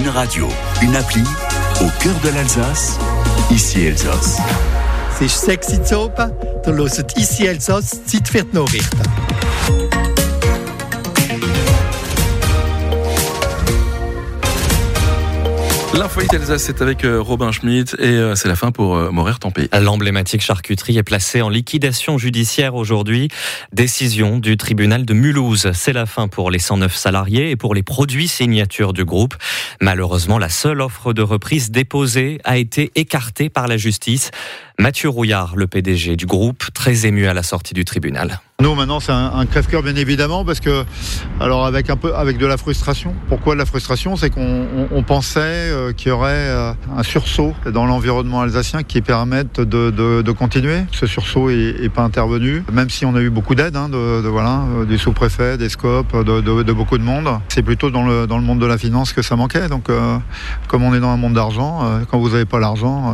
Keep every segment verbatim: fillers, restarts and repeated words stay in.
radio, une appli au cœur de l'Alsace, ici Elsass. C'est sexy Zopa, du hörst ici Elsass, Zeit für die Nachrichten. L'infoïte Alsace, c'est avec euh, Robin Schmitt et euh, c'est la fin pour euh, Morère-Tempé. L'emblématique charcuterie est placée en liquidation judiciaire aujourd'hui. Décision du tribunal de Mulhouse. C'est la fin pour les cent neuf salariés et pour les produits signatures du groupe. Malheureusement, la seule offre de reprise déposée a été écartée par la justice. Mathieu Rouillard, le P D G du groupe, très ému à la sortie du tribunal. Nous maintenant c'est un, un crève-cœur bien évidemment parce que alors avec un peu avec de la frustration. Pourquoi de la frustration? C'est qu'on on, on pensait euh, qu'il y aurait euh, un sursaut dans l'environnement alsacien qui permette de, de, de continuer. Ce sursaut est, est pas intervenu, même si on a eu beaucoup d'aide hein, de, de voilà euh, du sous-préfet, des scopes, de, de, de beaucoup de monde. C'est plutôt dans le dans le monde de la finance que ça manquait. Donc euh, comme on est dans un monde d'argent, euh, quand vous n'avez pas l'argent, euh,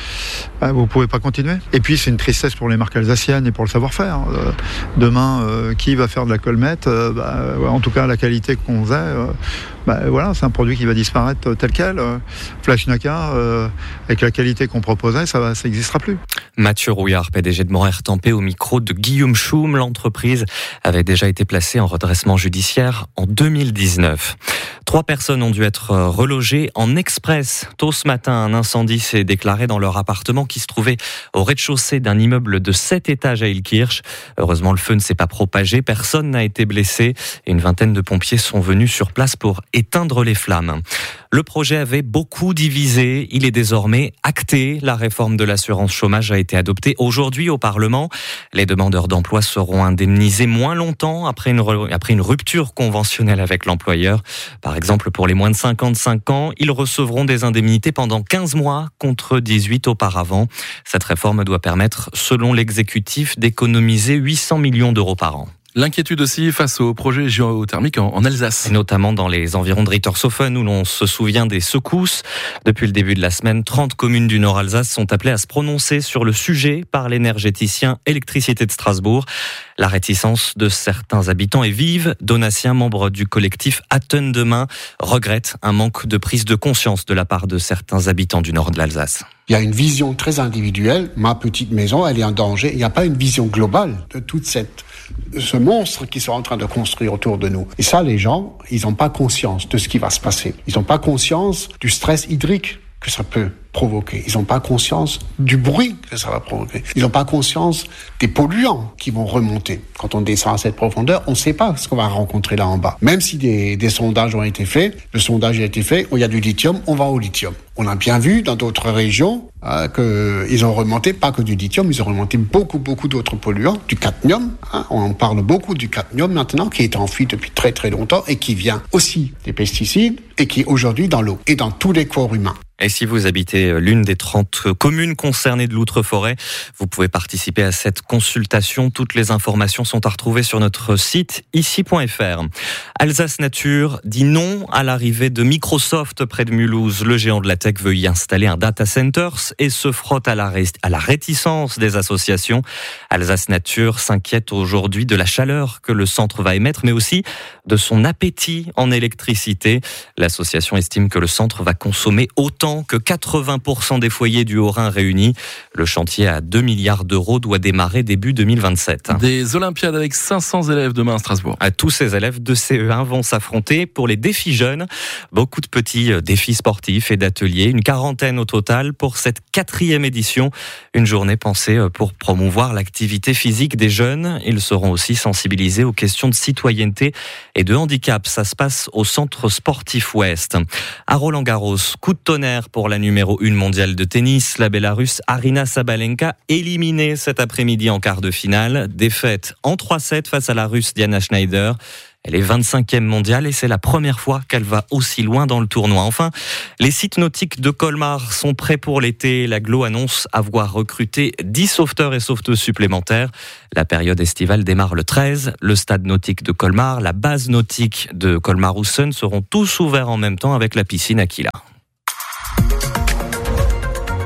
bah, vous pouvez pas continuer. Et puis c'est une tristesse pour les marques alsaciennes et pour le savoir-faire. Euh, Demain, euh, qui va faire de la colmette euh, bah, ouais, en tout cas, la qualité qu'on faisait, euh, bah, voilà, c'est un produit qui va disparaître tel quel. Euh, Flash Naka, euh, avec la qualité qu'on proposait, ça ça n'existera plus. Mathieu Rouillard, P D G de Morère-Tempé, au micro de Guillaume Schum. L'entreprise avait déjà été placée en redressement judiciaire en deux mille dix-neuf. Trois personnes ont dû être relogées en express. Tôt ce matin, un incendie s'est déclaré dans leur appartement qui se trouvait au rez-de-chaussée d'un immeuble de sept étages à Illkirch. Heureusement, le feu ne s'est pas propagé, personne n'a été blessé et une vingtaine de pompiers sont venus sur place pour éteindre les flammes. Le projet avait beaucoup divisé, il est désormais acté. La réforme de l'assurance chômage a été adoptée aujourd'hui au Parlement. Les demandeurs d'emploi seront indemnisés moins longtemps après une, après une rupture conventionnelle avec l'employeur. Par exemple, pour les moins de cinquante-cinq ans, ils recevront des indemnités pendant quinze mois contre dix-huit auparavant. Cette réforme doit permettre, selon l'exécutif, d'économiser huit cents millions d'euros par an. L'inquiétude aussi face au projet géothermique en, en Alsace. Et notamment dans les environs de Rittershofen où l'on se souvient des secousses. Depuis le début de la semaine, trente communes du Nord-Alsace sont appelées à se prononcer sur le sujet par l'énergéticien Électricité de Strasbourg. La réticence de certains habitants est vive. Donatien, membre du collectif Atten Demain, regrette un manque de prise de conscience de la part de certains habitants du nord de l'Alsace. Il y a une vision très individuelle. Ma petite maison, elle est en danger. Il n'y a pas une vision globale de toute cette, ce monstre qui sont en train de construire autour de nous. Et ça, les gens, ils n'ont pas conscience de ce qui va se passer. Ils n'ont pas conscience du stress hydrique que ça peut provoquer. Ils n'ont pas conscience du bruit que ça va provoquer. Ils n'ont pas conscience des polluants qui vont remonter. Quand on descend à cette profondeur, on ne sait pas ce qu'on va rencontrer là en bas. Même si des, des sondages ont été faits, le sondage a été fait, où il y a du lithium, on va au lithium. On a bien vu dans d'autres régions euh, qu'ils ont remonté, pas que du lithium, ils ont remonté beaucoup, beaucoup d'autres polluants, du cadmium. Hein, on parle beaucoup du cadmium maintenant, qui est enfui depuis très, très longtemps et qui vient aussi des pesticides et qui est aujourd'hui dans l'eau et dans tous les corps humains. Et si vous habitez l'une des trente communes concernées de l'Outre-Forêt, vous pouvez participer à cette consultation. Toutes les informations sont à retrouver sur notre site ici point f r. Alsace Nature dit non à l'arrivée de Microsoft près de Mulhouse. Le géant de la tech veut y installer un data center et se frotte à la, ré- à la réticence des associations. Alsace Nature s'inquiète aujourd'hui de la chaleur que le centre va émettre, mais aussi de son appétit en électricité. L'association estime que le centre va consommer autant que quatre-vingts pour cent des foyers du Haut-Rhin réunis. Le chantier à deux milliards d'euros doit démarrer début deux mille vingt-sept. Des Olympiades avec cinq cents élèves demain à Strasbourg. Tous ces élèves de C E un vont s'affronter pour les défis jeunes. Beaucoup de petits défis sportifs et d'ateliers. Une quarantaine au total pour cette quatrième édition. Une journée pensée pour promouvoir l'activité physique des jeunes. Ils seront aussi sensibilisés aux questions de citoyenneté et de handicap. Ça se passe au centre sportif Ouest. À Roland-Garros, coup de tonnerre pour la numéro un mondiale de tennis. La Bélarusse Aryna Sabalenka éliminée cet après-midi en quart de finale. Défaite en trois sept face à la Russe Diana Schneider. Elle est vingt-cinquième mondiale et c'est la première fois qu'elle va aussi loin dans le tournoi. Enfin, les sites nautiques de Colmar sont prêts pour l'été. L'Aglo annonce avoir recruté dix sauveteurs et sauveteuses supplémentaires. La période estivale démarre le treize. Le stade nautique de Colmar, la base nautique de Colmar-Houssen seront tous ouverts en même temps avec la piscine Aquila.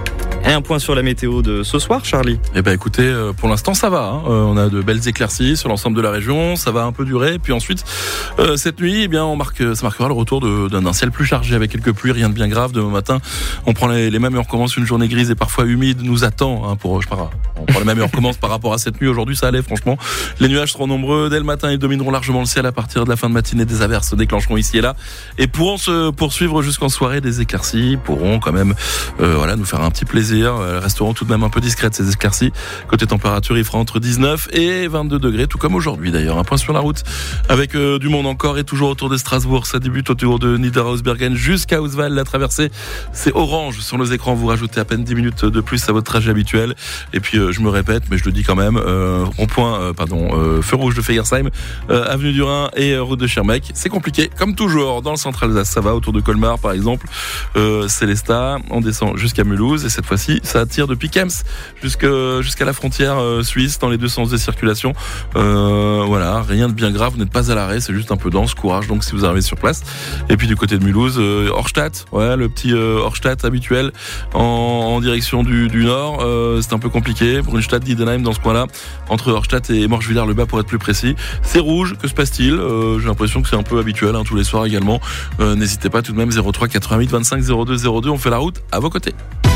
Et un point sur la météo de ce soir, Charlie. Eh ben écoutez, euh, pour l'instant ça va. Hein. Euh, on a de belles éclaircies sur l'ensemble de la région. Ça va un peu durer. Puis ensuite, euh, cette nuit, eh bien, on marque, ça marquera le retour de, d'un, d'un ciel plus chargé avec quelques pluies. Rien de bien grave. Demain matin, on prend les, les mêmes et on recommence. Une journée grise et parfois humide nous attend. Hein, pour, je sais pas, on prend les mêmes et on recommence par rapport à cette nuit. Aujourd'hui, ça allait franchement. Les nuages seront nombreux dès le matin. Ils domineront largement le ciel à partir de la fin de matinée. Des averses se déclencheront ici et là et pourront se poursuivre jusqu'en soirée. Des éclaircies pourront quand même, euh, voilà, nous faire un petit plaisir. Elles resteront tout de même un peu discrètes ces éclaircies. Côté température, il fera entre dix-neuf et vingt-deux degrés, tout comme aujourd'hui d'ailleurs. Un point sur la route avec euh, du monde encore et toujours autour de Strasbourg. Ça débute autour de Niederhausbergen jusqu'à Auswald. La traversée, c'est orange sur nos écrans. Vous rajoutez à peine dix minutes de plus à votre trajet habituel. Et puis euh, je me répète, mais je le dis quand même, euh, rond-point, euh, pardon, euh, feu rouge de Fegersheim, euh, avenue du Rhin et euh, route de Schirmeck. C'est compliqué, comme toujours dans le centre Alsace. Ça va autour de Colmar par exemple, euh, Célestat. On descend jusqu'à Mulhouse et cette fois-ci, ça tire depuis Kems jusqu'à, jusqu'à la frontière euh, suisse dans les deux sens de circulation. Euh, voilà, rien de bien grave, vous n'êtes pas à l'arrêt, c'est juste un peu dense, courage donc si vous arrivez sur place. Et puis du côté de Mulhouse, euh, Horstadt, ouais, le petit euh, Horstadt habituel en, en direction du, du nord, euh, c'est un peu compliqué. Brunstadt, Diedenheim dans ce coin-là, entre Horstadt et Morchevillers-le-Bas pour être plus précis. C'est rouge, que se passe-t-il? euh, J'ai l'impression que c'est un peu habituel hein, tous les soirs également. Euh, n'hésitez pas tout de même, zéro trois quatre-vingt-huit vingt-cinq zéro deux zéro deux, on fait la route à vos côtés.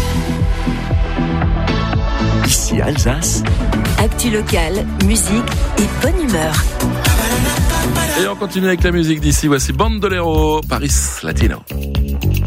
Ici Alsace. Actu locale, musique et bonne humeur. Et on continue avec la musique d'ici. Voici Bandolero, Paris Latino.